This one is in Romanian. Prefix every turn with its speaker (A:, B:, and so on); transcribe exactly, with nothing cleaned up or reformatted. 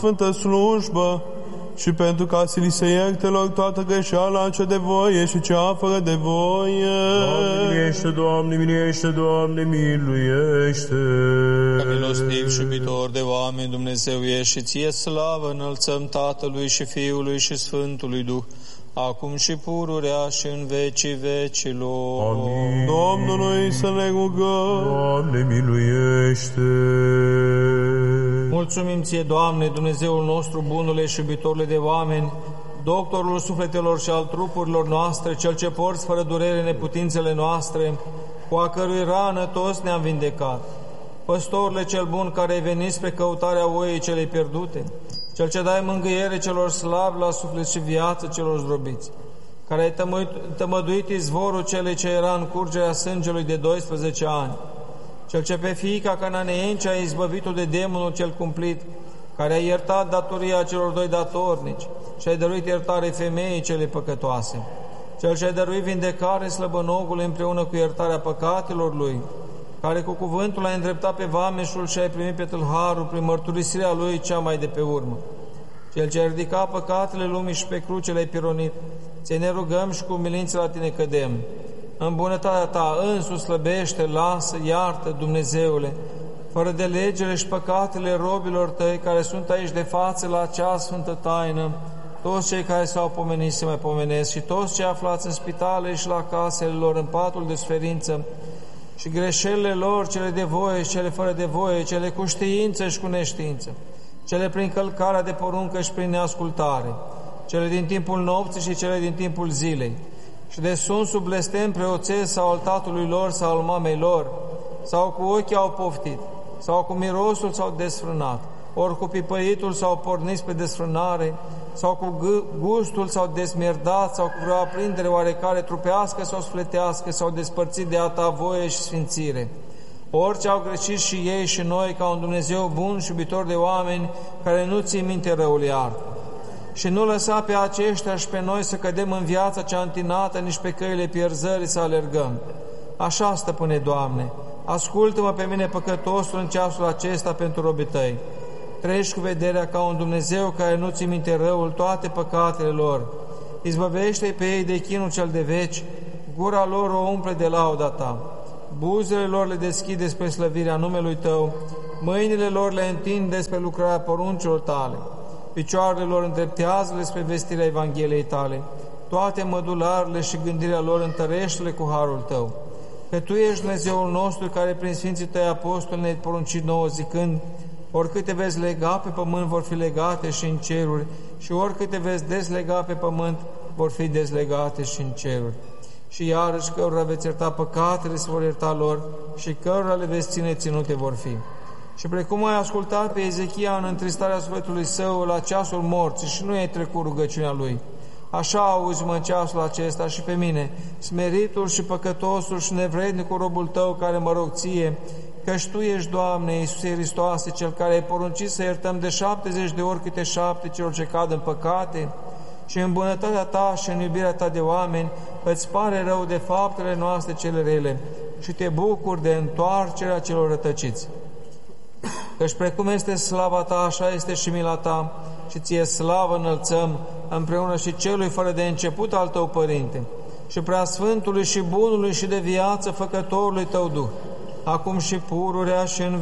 A: sfântă slujbă și pentru ca să li se ierte lor toată greșeala cea de voie și cea fără de voie.
B: Doamne miluiește, Doamne miluiește, Doamne miluiește.
C: Ca milostiv și iubitor de oameni, Dumnezeu ești și ție slavă înălțăm Tatălui și Fiului și Sfântului Duh, acum și pururea și în vecii vecilor.
B: Amin.
A: Domnului să ne rugăm.
B: Doamne miluiește.
D: Mulțumim ție, Doamne, Dumnezeul nostru, bunule și iubitorule de oameni, doctorul sufletelor și al trupurilor noastre, cel ce porți fără durere neputințele noastre, cu a cărui rană toți ne-am vindecat. Păstorule cel bun, care ai venit spre căutarea oii celei pierdute, cel ce dai mângâiere celor slabi la suflet și viață celor zdrobiți, care ai tămăduit, tămăduit izvorul celei ce era în curgerea sângelui de doisprezece ani, cel ce pe fiica cananeence a izbăvit-o de demonul cel cumplit, care a iertat datoria celor doi datornici și ai dăruit iertare femeii cele păcătoase, cel ce ai dăruit vindecare slăbănogului împreună cu iertarea păcatelor lui, care cu cuvântul ai îndreptat pe vameșul și ai primit pe tâlharul prin mărturisirea lui cea mai de pe urmă, cel ce ai ridicat păcatele lumii și pe cruce le-ai pironit, ți ne rugăm și cu umilință la tine cădem. În bunătatea ta însuți slăbește, lasă, iartă, Dumnezeule, fără de legile și păcatele robilor tăi care sunt aici de față la acea sfântă taină, toți cei care s-au pomenit se mai pomenesc și toți cei aflați în spitale și la casele lor, în patul de suferință, și greșelile lor, cele de voie și cele fără de voie, cele cu știință și cu neștiință, cele prin călcarea de poruncă și prin neascultare, cele din timpul nopții și cele din timpul zilei, și de sunt sub blestem preoțesc sau al tatălui lor sau al mamei lor, sau cu ochii au poftit, sau cu mirosul s-au desfrânat, ori cu pipăitul s-au pornit pe desfrânare, sau cu gustul s-au desmierdat, sau cu vreo aprindere oarecare trupească sau sufletească, s-au despărțit de a ta voie și sfințire. Orice au greșit și ei și noi, ca un Dumnezeu bun și iubitor de oameni, care nu ții minte răul iartă. Și nu lăsa pe aceștia și pe noi să cădem în viața cea întinată, nici pe căile pierzării să alergăm. Așa, Stăpâne, Doamne, ascultă-mă pe mine păcătosul în ceasul acesta pentru robii tăi. Treci cu vederea ca un Dumnezeu care nu ți minte răul toate păcatele lor. Izbăvește-i pe ei de chinul cel de veci, gura lor o umple de lauda ta. Buzele lor le deschide spre slăvirea numelui tău, mâinile lor le întinde spre lucrarea poruncilor tale, picioarele lor îndreptează-le spre vestirea Evangheliei tale, toate mădularele și gândirea lor întărește-le cu harul tău. Că tu ești Dumnezeul nostru care prin Sfinții tăi apostoli ne-ai poruncit nouă zicând: oricâte veți lega pe pământ vor fi legate și în ceruri, și oricâte veți dezlega pe pământ vor fi dezlegate și în ceruri. Și iarăși cărora veți ierta păcatele se vor ierta lor, și cărora le veți ține ținute vor fi. Și precum ai ascultat pe Ezechia în întristarea sufletului său la ceasul morții și nu i-ai trecut rugăciunea lui, așa auzi-mă în ceasul acesta și pe mine, smeritul și păcătosul și nevrednicul robul tău care mă rog ție, căci tu ești, Doamne, Iisuse Hristoase, cel care ai poruncit să iertăm de șaptezeci de ori câte șapte celor ce cad în păcate, și în bunătatea ta și în iubirea ta de oameni îți pare rău de faptele noastre cele rele și te bucuri de întoarcerea celor rătăciți. Căci precum este slava ta, așa este și mila ta, și ție slavă înălțăm împreună și celui fără de început al tău Părinte, și preasfântului și bunului și de viață făcătorului tău Duh, acum și pururea și în